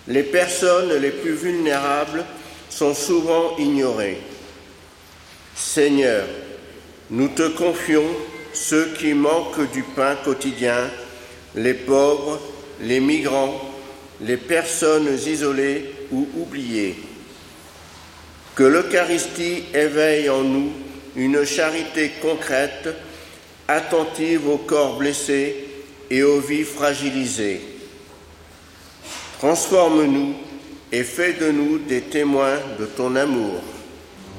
Les personnes les plus vulnérables sont souvent ignorées. Seigneur, nous te confions ceux qui manquent du pain quotidien, les pauvres, les migrants, les personnes isolées ou oubliées. Que l'Eucharistie éveille en nous une charité concrète, attentive aux corps blessés et aux vies fragilisées. Transforme-nous et fais de nous des témoins de ton amour.